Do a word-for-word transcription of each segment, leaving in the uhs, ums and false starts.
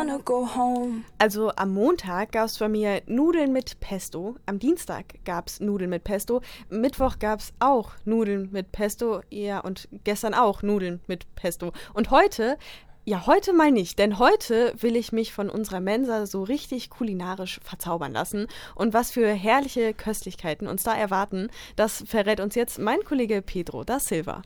wanna go home. Also am Montag gab es bei mir Nudeln mit Pesto, am Dienstag gab es Nudeln mit Pesto, Mittwoch gab es auch Nudeln mit Pesto, ja, und gestern auch Nudeln mit Pesto. Und heute, ja, heute mal nicht, denn heute will ich mich von unserer Mensa so richtig kulinarisch verzaubern lassen. Und was für herrliche Köstlichkeiten uns da erwarten, das verrät uns jetzt mein Kollege Pedro da Silva.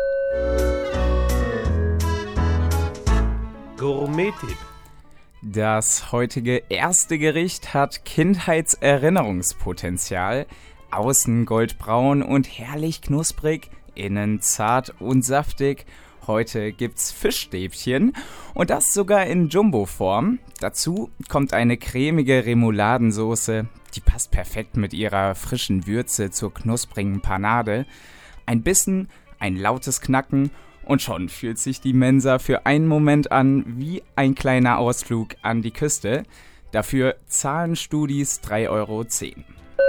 Gourmet-Tipp. Das heutige erste Gericht hat Kindheitserinnerungspotenzial. Außen goldbraun und herrlich knusprig, innen zart und saftig. Heute gibt's Fischstäbchen und das sogar in Jumbo-Form. Dazu kommt eine cremige Remouladensoße, die passt perfekt mit ihrer frischen Würze zur knusprigen Panade. Ein Bissen, ein lautes Knacken und schon fühlt sich die Mensa für einen Moment an wie ein kleiner Ausflug an die Küste. Dafür zahlen Studis drei Euro zehn.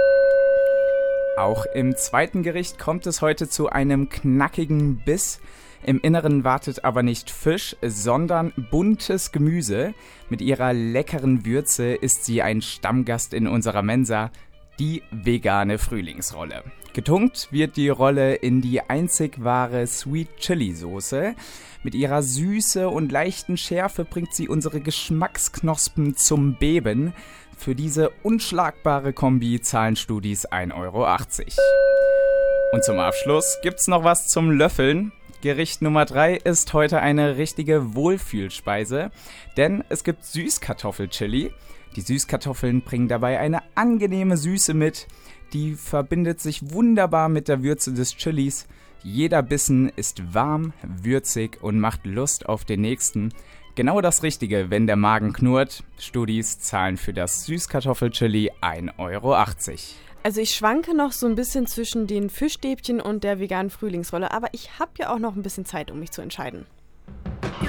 Auch im zweiten Gericht kommt es heute zu einem knackigen Biss. Im Inneren wartet aber nicht Fisch, sondern buntes Gemüse. Mit ihrer leckeren Würze ist sie ein Stammgast in unserer Mensa, die vegane Frühlingsrolle. Getunkt wird die Rolle in die einzig wahre Sweet Chili Soße. Mit ihrer Süße und leichten Schärfe bringt sie unsere Geschmacksknospen zum Beben. Für diese unschlagbare Kombi zahlen Studis ein Euro achtzig. Und zum Abschluss gibt's noch was zum Löffeln. Gericht Nummer drei ist heute eine richtige Wohlfühlspeise, denn es gibt Süßkartoffelchili. Die Süßkartoffeln bringen dabei eine angenehme Süße mit, die verbindet sich wunderbar mit der Würze des Chilis. Jeder Bissen ist warm, würzig und macht Lust auf den nächsten. Genau das Richtige, wenn der Magen knurrt. Studis zahlen für das Süßkartoffelchili ein Euro achtzig. Also ich schwanke noch so ein bisschen zwischen den Fischstäbchen und der veganen Frühlingsrolle, aber ich habe ja auch noch ein bisschen Zeit, um mich zu entscheiden.